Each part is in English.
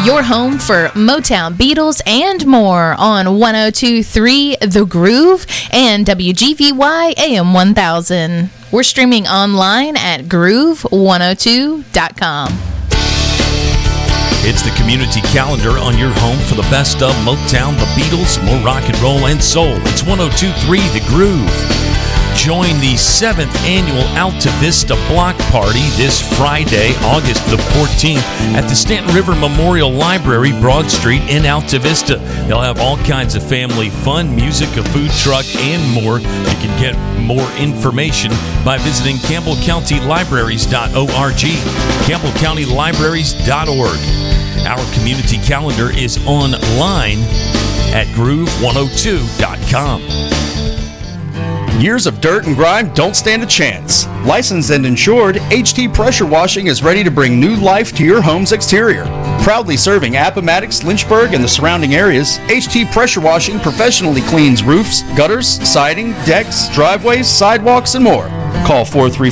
your home for Motown, Beatles, and more on 102.3 The Groove and WGVY AM 1000. We're streaming online at groove102.com. It's the community calendar on your home for the best of Motown, the Beatles, more rock and roll, and soul. It's 102.3 The Groove. Join the 7th annual Alta Vista Block Party this Friday, August the 14th, at the Stanton River Memorial Library, Broad Street in Alta Vista. They'll have all kinds of family fun, music, a food truck, and more. You can get more information by visiting CampbellCountyLibraries.org, CampbellCountyLibraries.org. Our community calendar is online at groove102.com. Years of dirt and grime don't stand a chance. Licensed and insured, HT Pressure Washing is ready to bring new life to your home's exterior. Proudly serving Appomattox, Lynchburg, and the surrounding areas, HT Pressure Washing professionally cleans roofs, gutters, siding, decks, driveways, sidewalks, and more. Call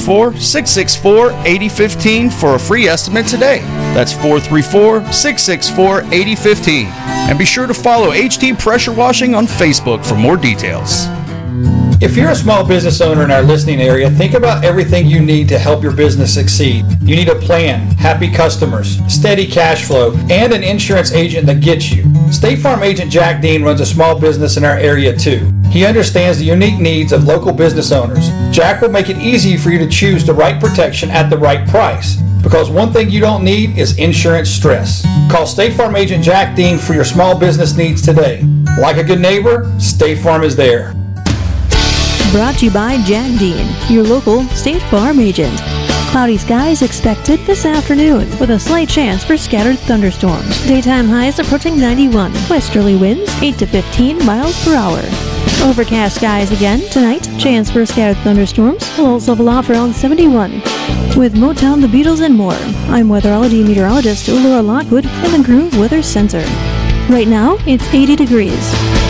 434-664-8015 for a free estimate today. That's 434-664-8015. And be sure to follow HT Pressure Washing on Facebook for more details. If you're a small business owner in our listening area, think about everything you need to help your business succeed. You need a plan, happy customers, steady cash flow, and an insurance agent that gets you. State Farm agent Jack Dean runs a small business in our area too. He understands the unique needs of local business owners. Jack will make it easy for you to choose the right protection at the right price. Because one thing you don't need is insurance stress. Call State Farm agent Jack Dean for your small business needs today. Like a good neighbor, State Farm is there. Brought to you by Jack Dean, your local State Farm agent. Cloudy skies expected this afternoon with a slight chance for scattered thunderstorms. Daytime highs approaching 91. Westerly winds 8 to 15 miles per hour. Overcast skies again tonight. Chance for scattered thunderstorms. Lows level off around 71. With Motown, the Beatles, and more, I'm weatherology meteorologist Laura Lockwood in the Groove Weather Center. Right now, it's 80 degrees.